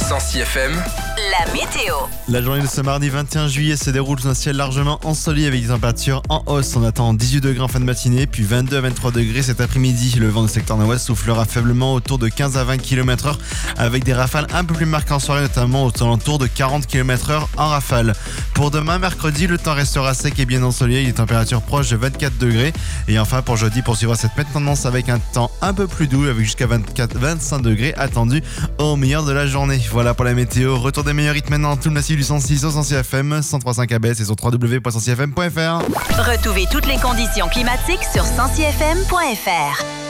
Sensi FM, la météo. La journée de ce mardi 21 juillet se déroule sous un ciel largement ensoleillé avec des températures en hausse. On attend 18 degrés en fin de matinée, puis 22 à 23 degrés cet après-midi. Le vent du secteur nord-ouest soufflera faiblement autour de 15 à 20 km/h avec des rafales un peu plus marquées en soirée, notamment aux alentours de 40 km/h en rafale. Pour demain, mercredi, le temps restera sec et bien ensoleillé, des températures proches de 24 degrés. Et enfin, pour jeudi, poursuivra cette même tendance avec un temps un peu plus doux, avec jusqu'à 24-25 degrés attendus au meilleur de la journée. Voilà pour la météo. Retour des meilleurs rythmes maintenant, tout le massif du 106 au Sensi FM, 103.5 ABS et sur www.sensifm.fr. Retrouvez toutes les conditions climatiques sur sensifm.fr.